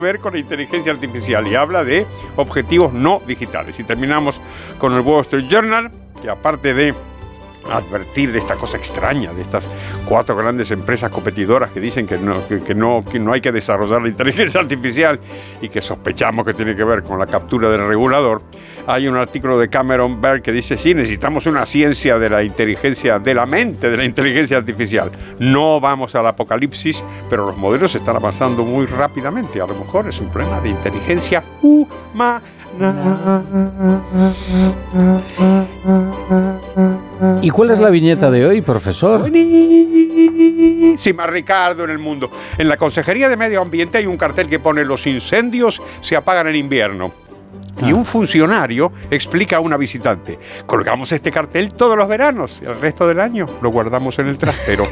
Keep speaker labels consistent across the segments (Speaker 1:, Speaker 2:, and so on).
Speaker 1: ver con la inteligencia artificial y habla de objetivos no digitales. Y terminamos con el Wall Street Journal, que aparte de advertir de esta cosa extraña, de estas 4 grandes empresas competidoras que dicen que no hay que desarrollar la inteligencia artificial y que sospechamos que tiene que ver con la captura del regulador, hay un artículo de Cameron Berg que dice, sí, necesitamos una ciencia de la inteligencia, de la mente de la inteligencia artificial. No vamos al apocalipsis, pero los modelos están avanzando muy rápidamente. A lo mejor es un problema de inteligencia humana.
Speaker 2: ¿Y cuál es la viñeta de hoy, profesor?
Speaker 1: Buenísima, Ricardo, en el mundo. En la Consejería de Medio Ambiente hay un cartel que pone: los incendios se apagan en invierno. Y un funcionario explica a una visitante: colgamos este cartel todos los veranos, el resto del año lo guardamos en el trastero.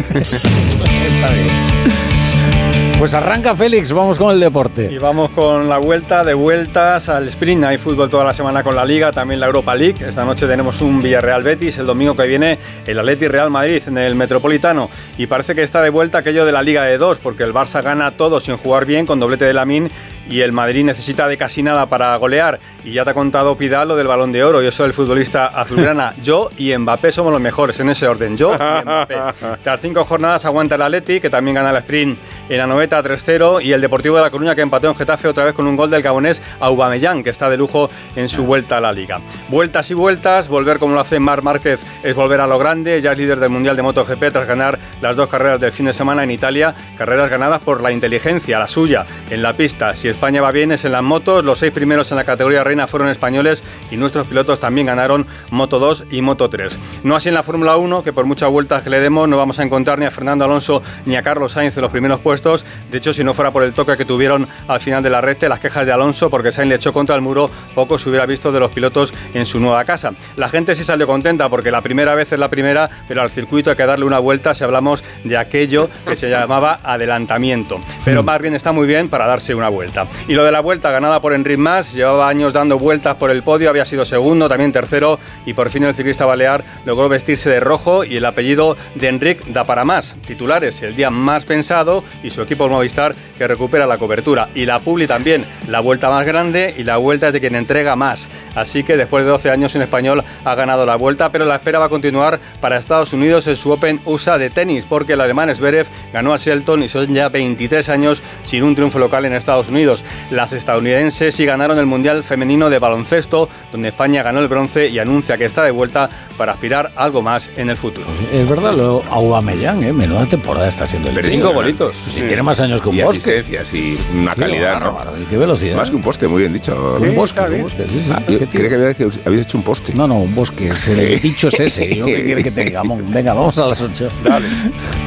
Speaker 2: Está bien. Pues arranca Félix, vamos con el deporte.
Speaker 3: Y vamos con la vuelta de vueltas al sprint. Hay fútbol toda la semana con la Liga, también la Europa League. Esta noche tenemos un Villarreal Betis, el domingo que viene el Athletic Real Madrid en el Metropolitano. Y parece que está de vuelta aquello de la Liga de 2, porque el Barça gana todo sin jugar bien, con doblete de Lamine, y el Madrid necesita de casi nada para golear. Y ya te ha contado Pidal lo del Balón de Oro. Yo soy el futbolista azulgrana. Yo y Mbappé somos los mejores, en ese orden. Yo y Mbappé. Tras 5 jornadas aguanta el Athletic, que también gana el sprint en la noveta 3-0, y el Deportivo de La Coruña, que empató en Getafe otra vez con un gol del gabonés Aubameyang, que está de lujo en su vuelta a la Liga. Vueltas y vueltas, volver como lo hace Marc Márquez es volver a lo grande. Ya es líder del Mundial de MotoGP tras ganar las 2 carreras del fin de semana en Italia, carreras ganadas por la inteligencia, la suya, en la pista. Si España va bien es en las motos, los 6 primeros en la categoría reina fueron españoles y nuestros pilotos también ganaron Moto 2 y Moto 3. No así en la Fórmula 1, que por muchas vueltas que le demos no vamos a encontrar ni a Fernando Alonso ni a Carlos Sainz en los primeros puestos. De hecho, si no fuera por el toque que tuvieron al final de la recta, las quejas de Alonso porque Sainz le echó contra el muro, poco se hubiera visto de los pilotos en su nueva casa. La gente sí salió contenta porque la primera vez es la primera, pero al circuito hay que darle una vuelta si hablamos de aquello que se llamaba adelantamiento. Pero más bien está muy bien para darse una vuelta. Y lo de la vuelta ganada por Enric Mas, llevaba años dando vueltas por el podio, había sido segundo, también tercero, y por fin el ciclista balear logró vestirse de rojo, y el apellido de Enric da para más. Titulares el día más pensado, y su equipo el Movistar, que recupera la cobertura. Y la Publi también, la vuelta más grande, y la vuelta es de quien entrega más. Así que después de 12 años un español ha ganado la vuelta, pero la espera va a continuar para Estados Unidos en su Open USA de tenis, porque el alemán Zverev ganó a Shelton y son ya 23 años sin un triunfo local en Estados Unidos. Las estadounidenses sí ganaron el Mundial Femenino de Baloncesto, donde España ganó el bronce y anuncia que está de vuelta para aspirar a algo más en el futuro.
Speaker 2: Pues es verdad, lo Aubameyang, menuda temporada está haciendo el
Speaker 4: Pero
Speaker 3: 5 golitos.
Speaker 2: Si tiene más años que un
Speaker 4: y
Speaker 2: bosque.
Speaker 4: asistencias y una calidad, ¿no?
Speaker 2: ¿Y qué velocidad?
Speaker 4: Más que un poste, muy bien dicho.
Speaker 2: Un bosque, sí, sí.
Speaker 4: Yo creía que habías hecho un poste.
Speaker 2: No, un bosque. El dicho es ese. ¿Yo qué quiere que tengamos? Venga, vamos a las 8.
Speaker 1: Dale.